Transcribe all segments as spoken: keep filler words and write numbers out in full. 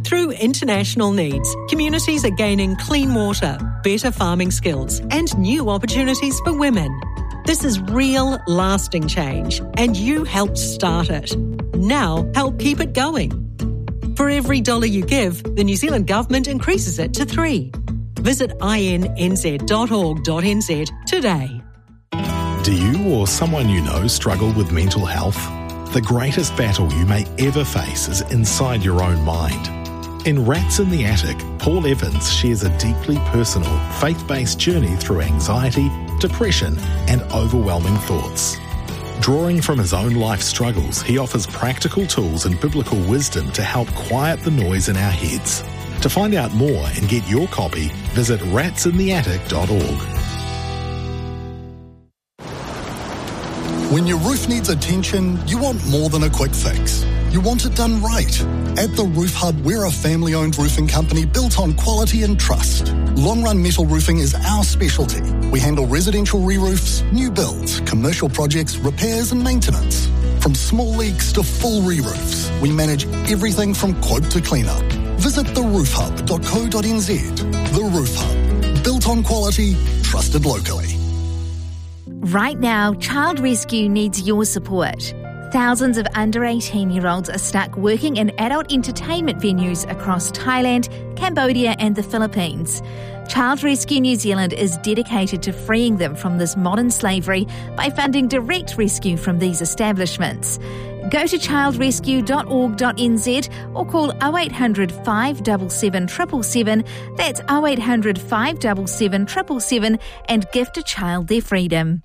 Through international needs, communities are gaining clean water, better farming skills, and new opportunities for women. This is real, lasting change, and you helped start it. Now, help keep it going. For every dollar you give, the New Zealand Government increases it to three. Visit i n n z dot org dot n z today. Do you or someone you know struggle with mental health? The greatest battle you may ever face is inside your own mind. In Rats in the Attic, Paul Evans shares a deeply personal, faith-based journey through anxiety, depression, and overwhelming thoughts. Drawing from his own life struggles, he offers practical tools and biblical wisdom to help quiet the noise in our heads. To find out more and get your copy, visit rats in the attic dot org. When your roof needs attention, you want more than a quick fix. You want it done right. At The Roof Hub, we're a family-owned roofing company built on quality and trust. Long Run Metal Roofing is our specialty. We handle residential re-roofs, new builds, commercial projects, repairs and maintenance. From small leaks to full re-roofs, we manage everything from quote to clean-up. Visit the roof hub dot co dot n z. The Roof Hub. Built on quality, trusted locally. Right now, Child Rescue needs your support. Thousands of under eighteen-year-olds are stuck working in adult entertainment venues across Thailand, Cambodia and the Philippines. Child Rescue New Zealand is dedicated to freeing them from this modern slavery by funding direct rescue from these establishments. Go to child rescue dot org dot n z or call oh eight hundred, five seven seven, seven seven seven. That's oh eight hundred, five seven seven, seven seven seven and gift a child their freedom.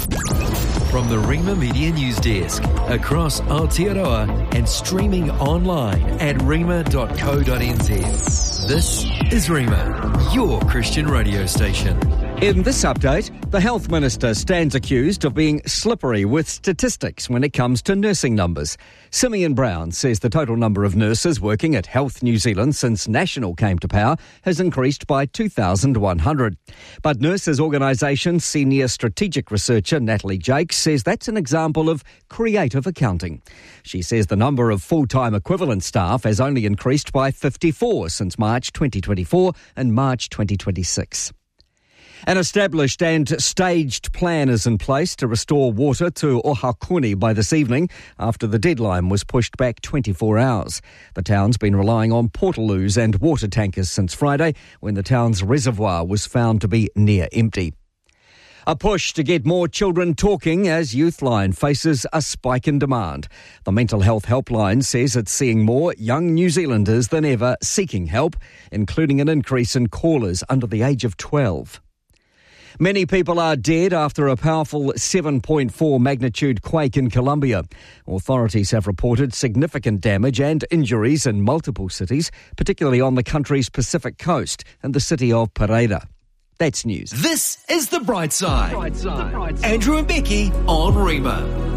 From the Rima Media News Desk, across Aotearoa and streaming online at rima dot co dot n z. This is Rima, your Christian radio station. In this update, the Health Minister stands accused of being slippery with statistics when it comes to nursing numbers. Simeon Brown says the total number of nurses working at Health New Zealand since National came to power has increased by two thousand one hundred. But Nurses Organisation senior strategic researcher Natalie Jakes says that's an example of creative accounting. She says the number of full-time equivalent staff has only increased by fifty-four since March twenty twenty-four and March twenty twenty-six. An established and staged plan is in place to restore water to Ohakuni by this evening after the deadline was pushed back twenty-four hours. The town's been relying on portaloos and water tankers since Friday when the town's reservoir was found to be near empty. A push to get more children talking as Youthline faces a spike in demand. The Mental Health Helpline says it's seeing more young New Zealanders than ever seeking help, including an increase in callers under the age of twelve. Many people are dead after a powerful seven point four magnitude quake in Colombia. Authorities have reported significant damage and injuries in multiple cities, particularly on the country's Pacific coast and the city of Pereira. That's news. This is The Bright Side. The Bright Side. Andrew and Becky on Rima.